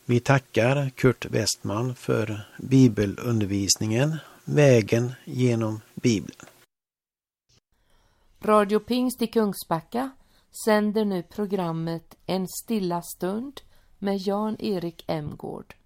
Vi tackar Kurt Westman för bibelundervisningen Vägen genom Bibeln. Radio Pingst i Kungsbacka sänder nu programmet En stilla stund med Jan-Erik Emgård.